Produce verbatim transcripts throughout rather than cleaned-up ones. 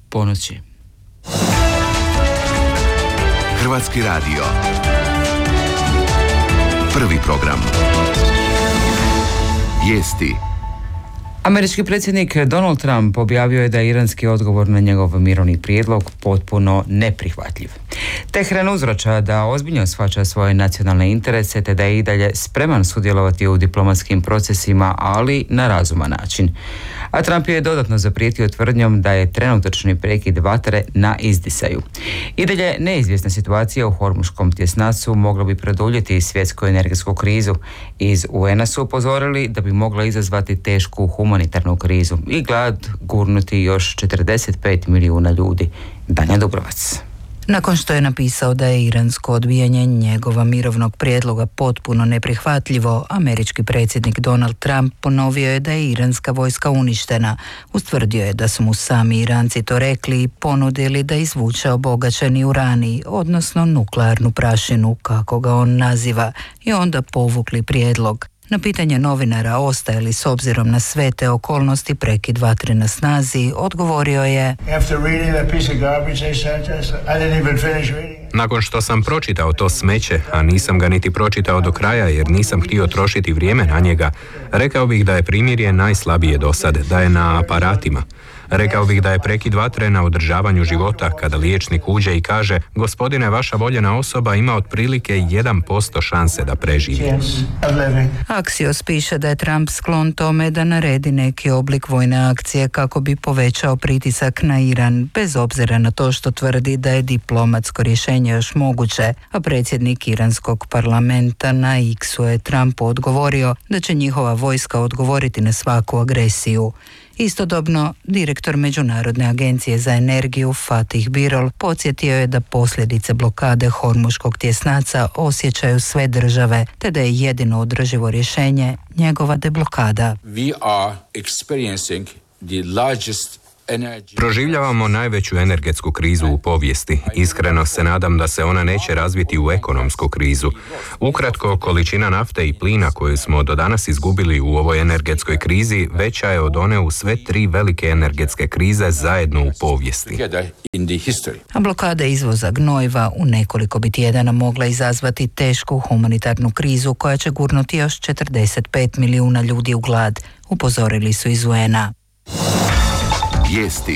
ponoći. Hrvatski radio. Prvi program. Vijesti. Američki predsjednik Donald Trump objavio je da je iranski odgovor na njegov mirovni prijedlog potpuno neprihvatljiv. Tehran uzvraća da ozbiljno shvaća svoje nacionalne interese te da je i dalje spreman sudjelovati u diplomatskim procesima, ali na razuman način. A Trump je dodatno zaprijetio tvrdnjom da je trenutačni prekid vatre na izdisaju. I dalje neizvjesna situacija u Hormuškom tjesnacu mogla bi produljiti svjetsku energetsku krizu. Iz U N-a su upozorili da bi mogla izazvati tešku humanitarnu krizu i glad gurnuti još četrdeset pet milijuna ljudi. Danja Dubrovac. Nakon što je napisao da je iransko odbijanje njegova mirovnog prijedloga potpuno neprihvatljivo, američki predsjednik Donald Trump ponovio je da je iranska vojska uništena. Ustvrdio je da su mu sami Iranci to rekli i ponudili da izvuče obogaćeni urani, odnosno nuklearnu prašinu, kako ga on naziva, i onda povukli prijedlog. Na pitanje novinara ostaje li s obzirom na sve te okolnosti prekid vatre na snazi, odgovorio je: Nakon što sam pročitao to smeće, a nisam ga niti pročitao do kraja jer nisam htio trošiti vrijeme na njega, rekao bih da je primirje najslabije do sad, da je na aparatima. Rekao bih da je prekid vatre na održavanju života kada liječnik uđe i kaže: gospodine, vaša voljena osoba ima otprilike jedan posto šanse da preživi. Axios piše da je Trump sklon tome da naredi neki oblik vojne akcije kako bi povećao pritisak na Iran, bez obzira na to što tvrdi da je diplomatsko rješenje još moguće, a predsjednik iranskog parlamenta na X-u je Trumpu odgovorio da će njihova vojska odgovoriti na svaku agresiju. Istodobno, direktor Međunarodne agencije za energiju Fatih Birol podsjetio je da posljedice blokade Hormuškog tjesnaca osjećaju sve države, te da je jedino održivo rješenje njegova deblokada. We are experiencing the largest Proživljavamo najveću energetsku krizu u povijesti. Iskreno se nadam da se ona neće razviti u ekonomsku krizu. Ukratko, količina nafte i plina koju smo do danas izgubili u ovoj energetskoj krizi veća je od one u sve tri velike energetske krize zajedno u povijesti. A blokada izvoza gnojiva u nekoliko bi tjedana mogla izazvati tešku humanitarnu krizu koja će gurnuti još četrdeset pet milijuna ljudi u glad, upozorili su iz U N-a. Vijesti.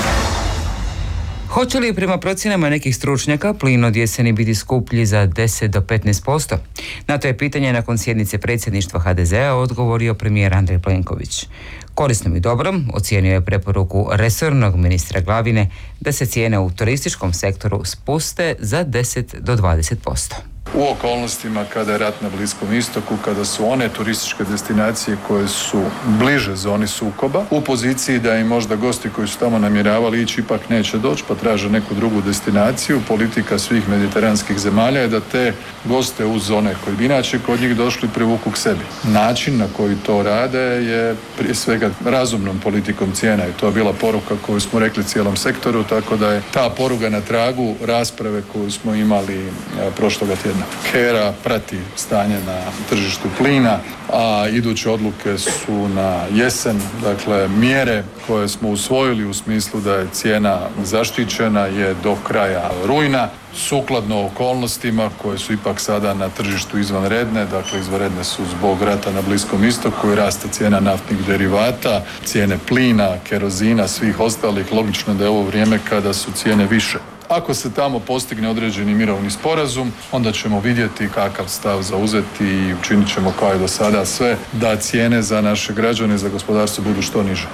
Hoće li prema procjenama nekih stručnjaka plin od jeseni biti skuplji za deset do petnaest posto? Na to je pitanje nakon sjednice predsjedništva H D Z-a odgovorio premijer Andrej Plenković. Korisnom i dobrom ocijenio je preporuku resornog ministra Glavine da se cijene u turističkom sektoru spuste za deset do dvadeset posto. U okolnostima kada je rat na Bliskom istoku, kada su one turističke destinacije koje su bliže zoni sukoba u poziciji da im možda gosti koji su tamo namjeravali ići ipak neće doći pa traže neku drugu destinaciju, politika svih mediteranskih zemalja je da te goste uz zone koji bi inače kod njih došli privuku k sebi. Način na koji to rade je prije svega razumnom politikom cijena i to je bila poruka koju smo rekli cijelom sektoru, tako da je ta poruka na tragu rasprave koju smo imali prošloga tjedna. HERA prati stanje na tržištu plina, a iduće odluke su na jesen. Dakle, mjere koje smo usvojili u smislu da je cijena zaštićena je do kraja rujna, sukladno okolnostima koje su ipak sada na tržištu izvanredne. Dakle, izvanredne su zbog rata na Bliskom istoku i rasta cijena naftnih derivata, cijene plina, kerozina, svih ostalih. Logično da je ovo vrijeme kada su cijene više. Ako se tamo postigne određeni mirovni sporazum, onda ćemo vidjeti kakav stav zauzeti i učinit ćemo kao i do sada sve da cijene za naše građane i za gospodarstvo budu što niže.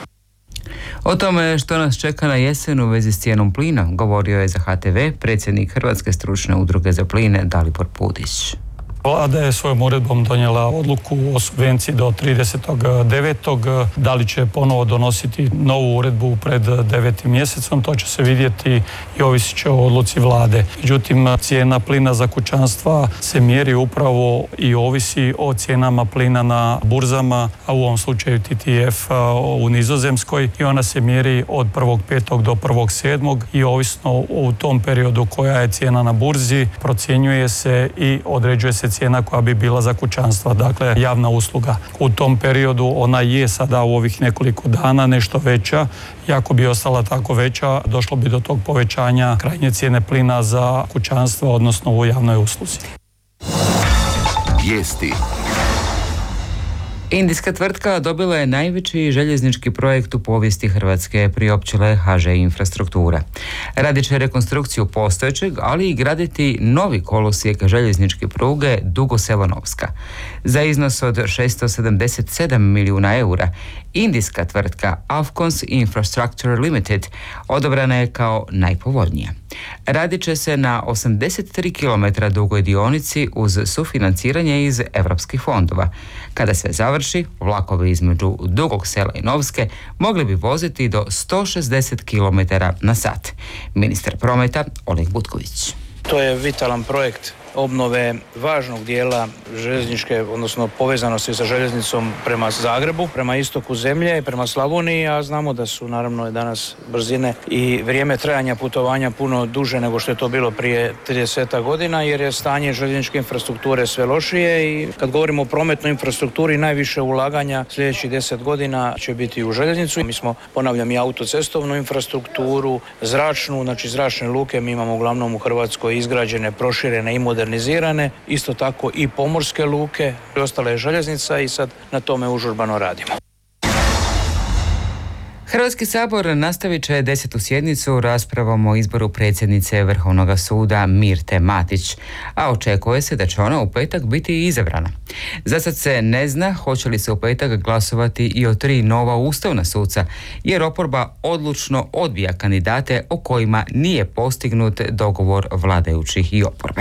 O tome što nas čeka na jesen u vezi s cijenom plina govorio je za H T V predsjednik Hrvatske stručne udruge za plin Dalibor Pudić. Vlada je svojom uredbom donijela odluku o subvenciji do tridesetog devetog Da li će ponovo donositi novu uredbu pred devetim mjesecom, to će se vidjeti i ovisit će o odluci Vlade. Međutim, cijena plina za kućanstva se mjeri upravo i ovisi o cijenama plina na burzama, a u ovom slučaju T T F u Nizozemskoj, i ona se mjeri od prvog petog do prvog sedmog i ovisno u tom periodu koja je cijena na burzi procjenjuje se i određuje se cijena cijena koja bi bila za kućanstva, dakle javna usluga. U tom periodu ona je sada u ovih nekoliko dana nešto veća i ako bi ostala tako veća, došlo bi do tog povećanja krajnje cijene plina za kućanstva, odnosno u javnoj usluzi. Vijesti. Indijska tvrtka dobila je najveći željeznički projekt u povijesti Hrvatske, priopćila je H Ž Infrastruktura. Radit će rekonstrukciju postojećeg, ali i graditi novi kolosijek željezničke pruge Dugo Selo-Novska. Za iznos od šesto sedamdeset sedam milijuna eura, indijska tvrtka Afcons Infrastructure Limited odobrana je kao najpovoljnija. Radit će se na osamdeset tri kilometra dugoj dionici uz sufinanciranje iz europskih fondova. Kada se završi, vlakovi između Dugog Sela i Novske mogli bi voziti do sto šezdeset kilometara na sat. Ministar prometa Oleg Butković. To je vitalan projekt obnove važnog dijela željezničke, odnosno povezanosti sa željeznicom prema Zagrebu, prema istoku zemlje i prema Slavoniji, a znamo da su naravno danas brzine i vrijeme trajanja putovanja puno duže nego što je to bilo prije trideset godina, jer je stanje željezničke infrastrukture sve lošije i kad govorimo o prometnoj infrastrukturi, najviše ulaganja sljedećih deset godina će biti u željeznicu. Mi smo, ponavljam, i autocestovnu infrastrukturu, zračnu, znači zračne luke mi imamo uglavnom u Hrvatskoj izgrađene, proširene i modernizirane, isto tako i pomorske luke, ostala je željeznica i sad na tome užurbano radimo. Hrvatski sabor nastavit će desetu sjednicu raspravom o izboru predsjednice Vrhovnog suda Mirte Matić, a očekuje se da će ona u petak biti izabrana. Zasad se ne zna hoće li se u petak glasovati i o tri nova ustavna suca, jer oporba odlučno odbija kandidate o kojima nije postignut dogovor vladajućih i oporbe.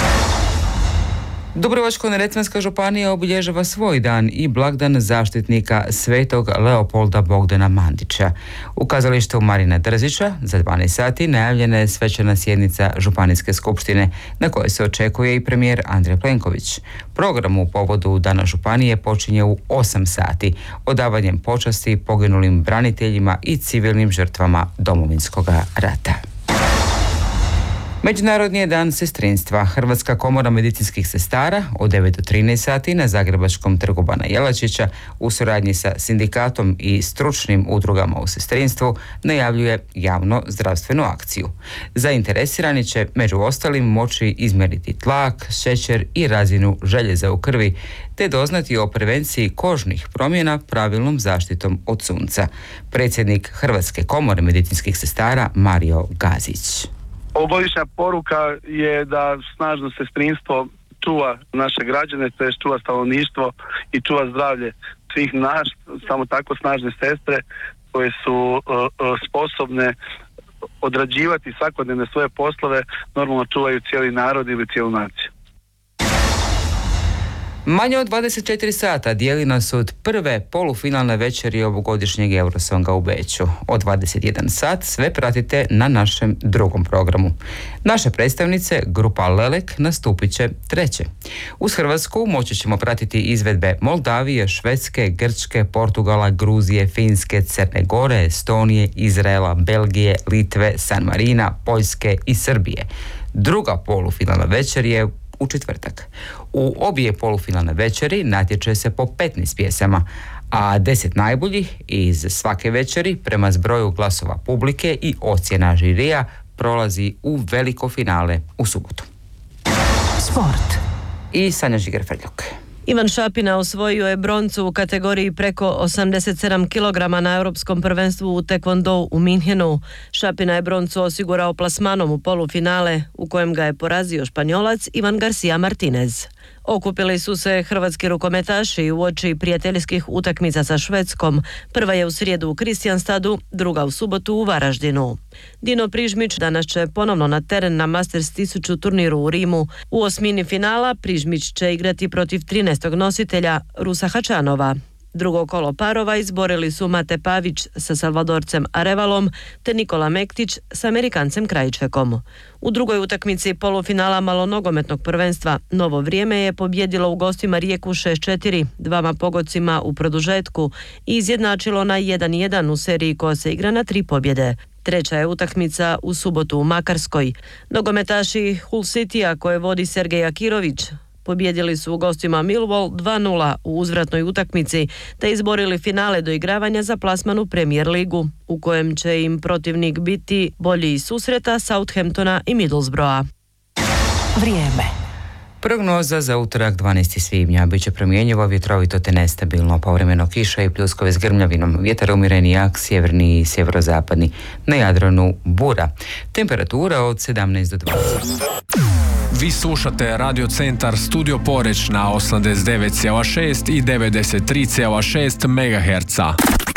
Dubrovačko-neretvanska županija obilježava svoj dan i blagdan zaštitnika svetog Leopolda Bogdana Mandića. U kazalištu Marina Drzića za dvanaest sati najavljena je svečana sjednica Županijske skupštine na kojoj se očekuje i premijer Andrej Plenković. Program u povodu Dana županije počinje u osam sati odavanjem počasti poginulim braniteljima i civilnim žrtvama Domovinskog rata. Međunarodni je dan sestrinstva. Hrvatska komora medicinskih sestara od devet do trinaest sati na Zagrebačkom trgu Bana Jelačića u suradnji sa sindikatom i stručnim udrugama u sestrinstvu najavljuje javno zdravstvenu akciju. Zainteresirani će među ostalim moći izmjeriti tlak, šećer i razinu željeza u krvi, te doznati o prevenciji kožnih promjena pravilnom zaštitom od sunca. Predsjednik Hrvatske komore medicinskih sestara Mario Gazić. Ovogodišnja poruka je da snažno sestrinstvo čuva naše građane, to je čuva stanovništvo i čuva zdravlje svih nas, samo tako snažne sestre koje su uh, uh, sposobne odrađivati svakodnevne svoje poslove, normalno čuvaju cijeli narod ili cijelu naciju. Manje od dvadeset četiri sata dijeli nas od prve polufinalne večeri ovogodišnjeg Eurosonga u Beču. Od dvadeset jedan sat sve pratite na našem drugom programu. Naše predstavnice, grupa Lelek, nastupit će treće. Uz Hrvatsku moći ćemo pratiti izvedbe Moldavije, Švedske, Grčke, Portugala, Gruzije, Finske, Crne Gore, Estonije, Izraela, Belgije, Litve, San Marina, Poljske i Srbije. Druga polufinalna večer je u četvrtak. U obje polufinalne večeri natječe se po petnaest pjesama, a deset najboljih iz svake večeri prema zbroju glasova publike i ocjena žirija prolazi u veliko finale u subotu. Sport. I Sanja Žiger-Frljok. Ivan Šapina osvojio je broncu u kategoriji preko osamdeset sedam kilograma na Europskom prvenstvu u tekvondou u Minhenu. Šapina je broncu osigurao plasmanom u polufinale, u kojem ga je porazio Španjolac Ivan Garcia Martinez. Okupili su se hrvatski rukometaši uoči prijateljskih utakmica sa Švedskom. Prva je u srijedu u Kristijanstadu, druga u subotu u Varaždinu. Dino Prižmić danas će ponovno na teren na Masters tisuću turniru u Rimu. U osmini finala Prižmić će igrati protiv trinaestog nositelja Rusa Hačanova. Drugo kolo parova izborili su Mate Pavić sa Salvadorcem Arevalom te Nikola Mektić s Amerikancem Krajčekom. U drugoj utakmici polufinala malonogometnog prvenstva Novo Vrijeme je pobjedilo u gostima Rijeku šest četiri, dvama pogodcima u produžetku i izjednačilo na jedan jedan u seriji koja se igra na tri pobjede. Treća je utakmica u subotu u Makarskoj. Nogometaši Hull Citya koje vodi Sergej Akirović Pobjedili su u gostima Millwall dva nula u uzvratnoj utakmici te izborili finale doigravanja za plasman u Premier ligu, u kojem će im protivnik biti bolji iz susreta Southamptona i Middlesbrougha. Vrijeme. Prognoza za utorak dvanaestog svibnja biće promjenjivo, vjetrovito te nestabilno, povremeno kiša i pljuskove s grmljavinom, vjetar umjereni jak, sjeverni i sjeverozapadni, na Jadranu bura. Temperatura od sedamnaest do dvadeset. Vi slušate Radio Centar Studio Poreč na osamdeset devet zarez šest i devedeset tri zarez šest megaherca.